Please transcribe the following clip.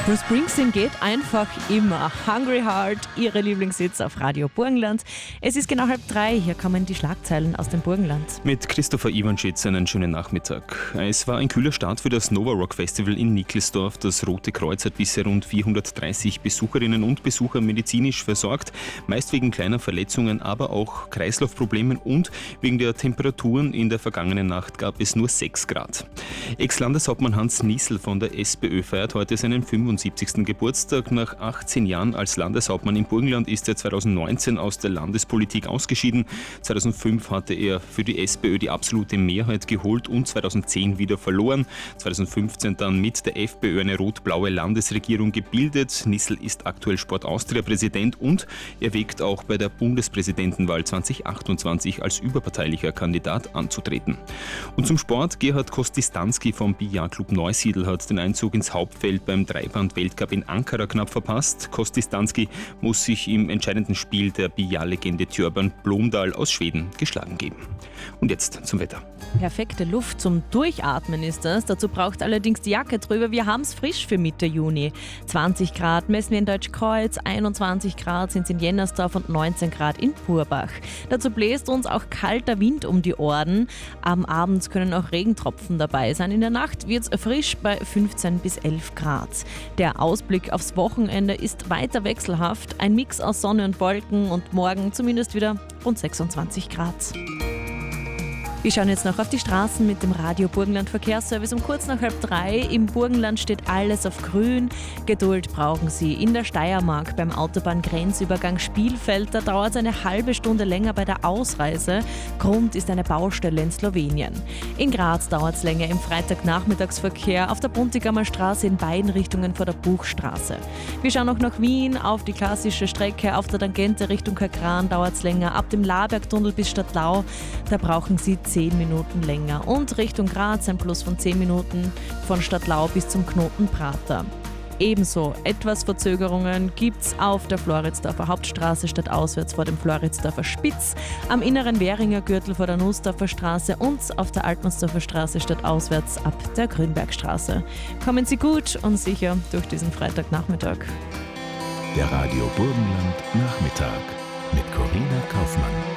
Bruce Springsteen geht einfach immer. Hungry Heart, Ihre Lieblingshits auf Radio Burgenland. Es ist genau 2:30, hier kommen die Schlagzeilen aus dem Burgenland. Mit Christopher Iwanschitz einen schönen Nachmittag. Es war ein kühler Start für das Nova Rock Festival in Nickelsdorf. Das Rote Kreuz hat bisher rund 430 Besucherinnen und Besucher medizinisch versorgt, meist wegen kleiner Verletzungen, aber auch Kreislaufproblemen und wegen der Temperaturen. In der vergangenen Nacht gab es nur 6 Grad. Ex-Landeshauptmann Hans Niesel von der SPÖ feiert heute seinen 75. Geburtstag. Nach 18 Jahren als Landeshauptmann im Burgenland ist er 2019 aus der Landespolitik ausgeschieden. 2005 hatte er für die SPÖ die absolute Mehrheit geholt und 2010 wieder verloren. 2015 dann mit der FPÖ eine rot-blaue Landesregierung gebildet. Niesel ist aktuell Sport Austria-Präsident und er wägt auch bei der Bundespräsidentenwahl 2028 als überparteilicher Kandidat anzutreten. Und zum Sport: Gerhard Kostistanski vom Billard-Club Neusiedl hat den Einzug ins Hauptfeld beim Dreiband-Weltcup in Ankara knapp verpasst. Kostistanski muss sich im entscheidenden Spiel der Billard-Legende Tjörban Blomdahl aus Schweden geschlagen geben. Und jetzt zum Wetter. Perfekte Luft zum Durchatmen ist das. Dazu braucht allerdings die Jacke drüber. Wir haben es frisch für Mitte Juni. 20 Grad messen wir in Deutschkreuz, 21 Grad sind es in Jennersdorf und 19 Grad in Purbach. Dazu bläst uns auch kalter Wind um die Ohren. Am Abend können auch Regentropfen dabei sein. In der Nacht wird es frisch bei 15 bis 11 Grad. Der Ausblick aufs Wochenende ist weiter wechselhaft. Ein Mix aus Sonne und Wolken und morgen zumindest wieder rund 26 Grad. Wir schauen jetzt noch auf die Straßen mit dem Radio Burgenland Verkehrsservice um kurz nach 2:30. Im Burgenland steht alles auf grün. Geduld brauchen Sie in der Steiermark beim Autobahngrenzübergang Spielfeld. Da dauert es eine halbe Stunde länger bei der Ausreise. Grund ist eine Baustelle in Slowenien. In Graz dauert es länger im Freitagnachmittagsverkehr auf der Buntigamer Straße in beiden Richtungen vor der Buchstraße. Wir schauen noch nach Wien auf die klassische Strecke. Auf der Tangente Richtung Kakran dauert es länger. Ab dem Labergtunnel bis Stadtlau, da brauchen Sie 10 Minuten länger. Und Richtung Graz ein Plus von 10 Minuten von Stadtlau bis zum Knoten Prater. Ebenso etwas Verzögerungen gibt es auf der Floridsdorfer Hauptstraße stadtauswärts vor dem Floridsdorfer Spitz, am inneren Währinger Gürtel vor der Nussdorfer Straße und auf der Altmannsdorfer Straße stadtauswärts ab der Grünbergstraße. Kommen Sie gut und sicher durch diesen Freitagnachmittag. Der Radio Burgenland Nachmittag mit Corinna Kaufmann.